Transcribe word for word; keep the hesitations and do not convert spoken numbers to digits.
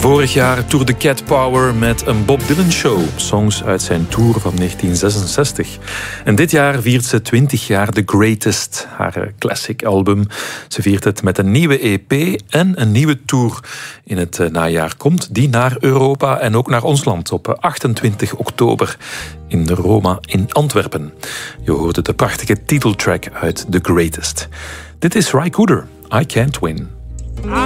Vorig jaar toerde Cat Power met een Bob Dylan show. Songs uit zijn tour van negentien zesenzestig. En dit jaar viert ze twintig jaar The Greatest, haar classic album. Ze viert het met een nieuwe E P en een nieuwe tour. In het najaar komt die naar Europa en ook naar ons land op achtentwintig oktober in de Roma in Antwerpen. Je hoorde de prachtige titeltrack uit The Greatest. Dit is Ry Cooder, I Can't Win.